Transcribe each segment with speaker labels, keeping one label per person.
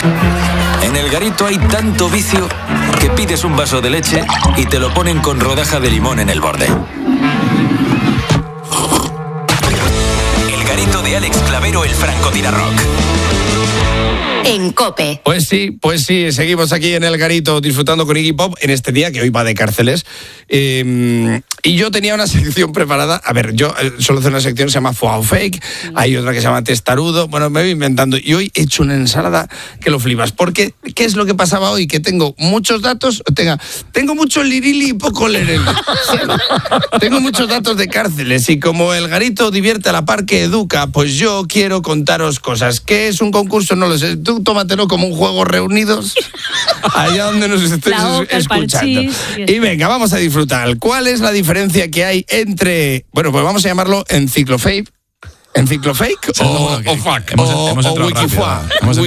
Speaker 1: En El Garito hay tanto vicio que pides un vaso de leche y te lo ponen con rodaja de limón en el borde. El Garito de Alex Clavero, el francotirador.
Speaker 2: En COPE.
Speaker 3: Pues sí, seguimos aquí en El Garito disfrutando con Iggy Pop en este día que hoy va de cárceles. Y yo tenía una sección preparada. A ver, yo suelo hacer una sección que se llama Fua o Fake. Hay otra que se llama Testarudo. Bueno, me voy inventando. Y hoy he hecho una ensalada que lo flipas. Porque, ¿qué es lo que pasaba hoy? Que tengo muchos datos. Tengo mucho lirili y poco lereli. Tengo muchos datos de cárceles. Y como El Garito divierte a la par que educa, pues yo quiero contaros cosas. ¿Qué es un concurso? No lo sé. Tú tómatelo como un juego reunidos allá donde nos estés escuchando. Y venga, vamos a disfrutar. ¿Cuál es la diferencia que hay entre, bueno, pues vamos a llamarlo enciclofake o fuck o Wikifua?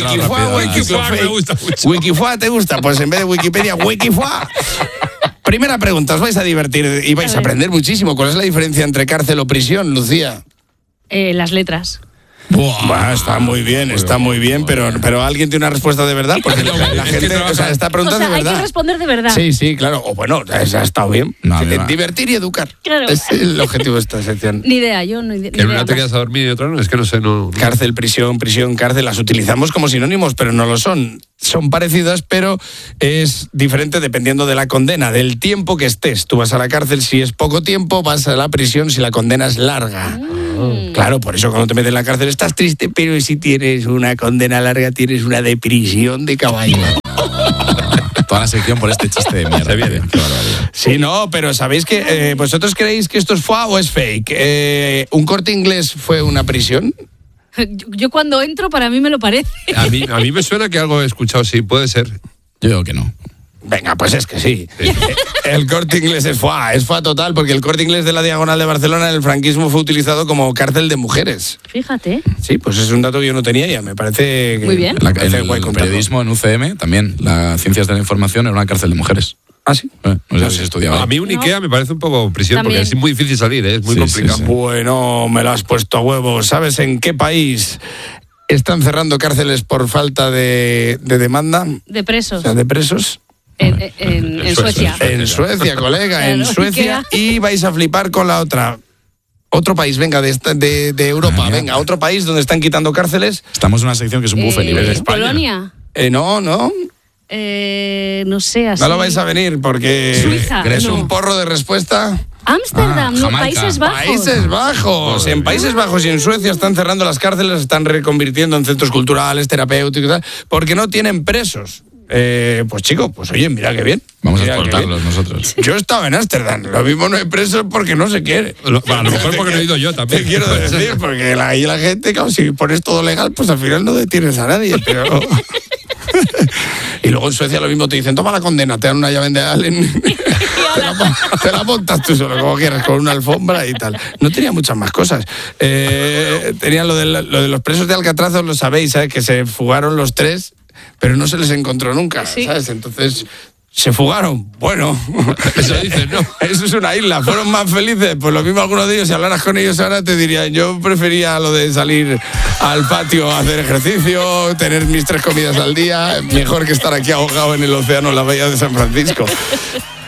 Speaker 3: Wikifua, ¿te gusta? Pues en vez de Wikipedia, Wikifua. Primera pregunta, os vais a divertir y vais a aprender muchísimo. ¿Cuál es la diferencia entre cárcel o prisión, Lucía?
Speaker 4: Las letras.
Speaker 3: Está muy bien, pero ¿alguien tiene una respuesta de verdad? Porque la gente está preguntando de verdad.
Speaker 4: Hay que responder de verdad.
Speaker 3: Sí, claro. O bueno, ha estado bien. Divertir y educar.
Speaker 4: Claro.
Speaker 3: Es el objetivo de esta sección.
Speaker 4: Ni idea, yo no.
Speaker 5: Que en una te quedas a dormir y otra no, es que no sé, no.
Speaker 3: Cárcel, prisión, cárcel, las utilizamos como sinónimos, pero no lo son. Son parecidas, pero es diferente dependiendo de la condena, del tiempo que estés. Tú vas a la cárcel si es poco tiempo, vas a la prisión si la condena es larga. Claro, por eso cuando te metes en la cárcel estás triste, pero si tienes una condena larga tienes una de prisión de caballo.
Speaker 6: Toda la sección por este chiste de mierda.
Speaker 5: Se viene.
Speaker 3: Sí, no, pero ¿sabéis que vosotros creéis que esto es fua o es fake? ¿Un Corte Inglés fue una prisión?
Speaker 4: Yo cuando entro, para mí me lo parece.
Speaker 5: A mí me suena que algo he escuchado, sí, puede ser.
Speaker 6: Yo digo que no.
Speaker 3: Venga, pues es que sí. El Corte Inglés es fua total, porque el Corte Inglés de la Diagonal de Barcelona en el franquismo fue utilizado como cárcel de mujeres.
Speaker 4: Fíjate.
Speaker 3: Sí, pues es un dato que yo no tenía ya, me parece que...
Speaker 4: Muy bien.
Speaker 6: En el periodismo en UCM también, las ciencias de la información era una cárcel de mujeres.
Speaker 3: ¿Ah, sí?
Speaker 6: No sé si se estudiaba.
Speaker 5: A mí un Ikea me parece un poco prisión,
Speaker 4: También.
Speaker 5: porque es muy difícil salir, es muy complicado.
Speaker 6: Sí.
Speaker 3: Bueno, me lo has puesto a huevo. ¿Sabes en qué país están cerrando cárceles por falta de demanda?
Speaker 4: De presos.
Speaker 3: O sea, de presos.
Speaker 4: En Suecia.
Speaker 3: En Suecia, colega, en Suecia. Y vais a flipar con la otra. Otro país, venga, de Europa, venga, otro país donde están quitando cárceles.
Speaker 6: Estamos en una sección que es un buffet libre de España.
Speaker 4: Polonia.
Speaker 3: No.
Speaker 4: No sé, así.
Speaker 3: No lo vais a venir porque
Speaker 4: Suiza,
Speaker 3: es
Speaker 4: no.
Speaker 3: un porro de respuesta.
Speaker 4: Ámsterdam, no,
Speaker 6: Jamaica.
Speaker 4: Países Bajos.
Speaker 3: Países Bajos. En Países Bajos y en Suecia están cerrando las cárceles, se están reconvirtiendo en centros culturales, terapéuticos y tal, porque no tienen presos. Pues chico, pues oye, mira qué bien.
Speaker 6: Vamos a
Speaker 3: Mira
Speaker 6: exportarlos nosotros.
Speaker 3: Yo estaba en Ámsterdam, lo mismo no hay presos porque no se quiere.
Speaker 5: A lo mejor porque no he ido yo también.
Speaker 3: Te quiero decir, porque ahí la gente, claro, si pones todo legal, pues al final no detienes a nadie, pero... Y luego en Suecia lo mismo te dicen, toma la condena, te dan una llave de Allen, te la montas tú solo, como quieras, con una alfombra y tal. No tenía muchas más cosas. Tenían lo de los presos de Alcatraz, os lo sabéis, ¿sabes? Que se fugaron los 3, pero no se les encontró nunca, ¿sabes? Entonces... ¿Se fugaron? Bueno,
Speaker 5: Eso dicen, ¿no?
Speaker 3: Eso es una isla. ¿Fueron más felices? Pues lo mismo algunos de ellos, si hablaras con ellos ahora te dirían, yo prefería lo de salir al patio a hacer ejercicio, tener mis 3 comidas al día, mejor que estar aquí ahogado en el océano en la bahía de San Francisco.